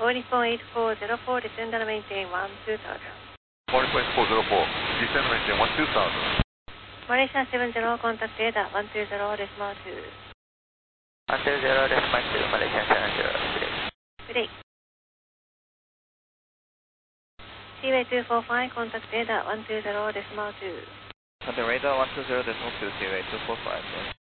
All Nippon 8404, descend and maintain 12000. All Nippon 8404, descend and maintain 12000. Malaysia 70, contact data 120 decimal 2. 120 decimal 2, Malaysia 70, Good day. Seaway 245, contact data 120 decimal 2. Contact radar 120 decimal 2, Seaway 245.